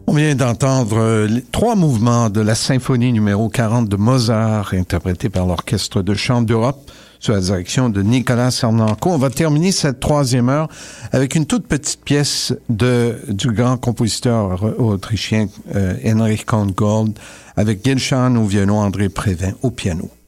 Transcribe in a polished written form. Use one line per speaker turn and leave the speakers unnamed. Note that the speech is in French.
On vient d'entendre les 3 mouvements de la symphonie numéro 40 de Mozart, interprété par l'Orchestre de Chambre d'Europe, sous la direction de Nicolas Cernenco. On va terminer cette 3e heure avec une toute petite pièce du grand compositeur autrichien Heinrich Korngold, avec Gilshan au violon, André Prévin au piano.